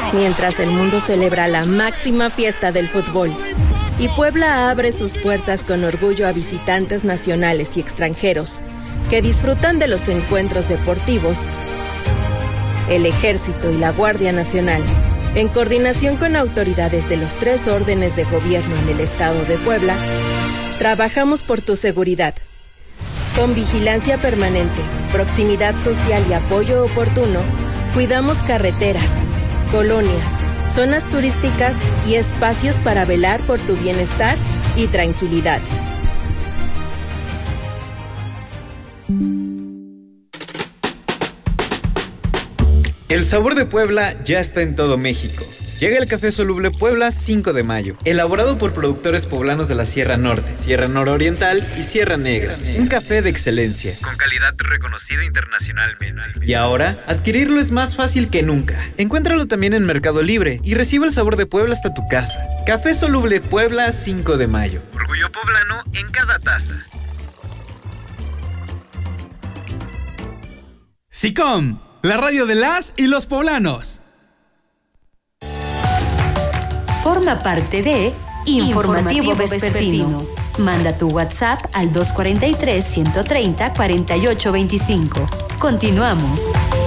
mientras el mundo celebra la máxima fiesta del fútbol. Y Puebla abre sus puertas con orgullo a visitantes nacionales y extranjeros que disfrutan de los encuentros deportivos. El Ejército y la Guardia Nacional, en coordinación con autoridades de los 3 órdenes de gobierno en el estado de Puebla, trabajamos por tu seguridad. Con vigilancia permanente, proximidad social y apoyo oportuno, cuidamos carreteras, colonias, zonas turísticas y espacios para velar por tu bienestar y tranquilidad. El sabor de Puebla ya está en todo México. Llega el Café Soluble Puebla 5 de mayo, elaborado por productores poblanos de la Sierra Norte, Sierra Nororiental y Sierra Negra. Un café de excelencia, con calidad reconocida internacionalmente. Y ahora, adquirirlo es más fácil que nunca. Encuéntralo también en Mercado Libre y recibe el sabor de Puebla hasta tu casa. Café Soluble Puebla 5 de mayo. Orgullo poblano en cada taza. SICOM, la radio de las y los poblanos. Forma parte de Informativo Vespertino. Manda tu WhatsApp al 243-130-4825. Continuamos.